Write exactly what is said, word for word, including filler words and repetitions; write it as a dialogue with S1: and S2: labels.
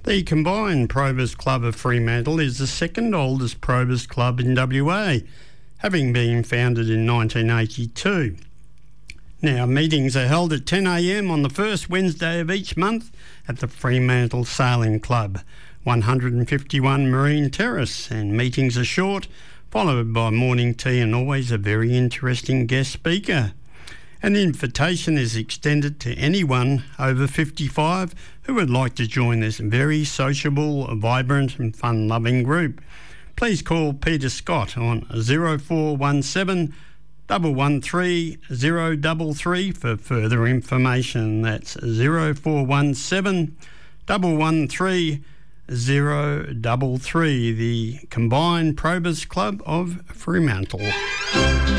S1: The combined Probus Club of Fremantle is the second oldest Probus club in W A, having been founded in nineteen eighty-two. Now, meetings are held at ten a m on the first Wednesday of each month at the Fremantle Sailing Club, one hundred fifty-one Marine Terrace, and meetings are short, followed by morning tea and always a very interesting guest speaker. An invitation is extended to anyone over fifty-five who would like to join this very sociable, vibrant and fun-loving group. Please call Peter Scott on zero four one seven, one one three, zero three three for further information. That's zero four one seven, one one three, zero three three, the combined Probus Club of Fremantle.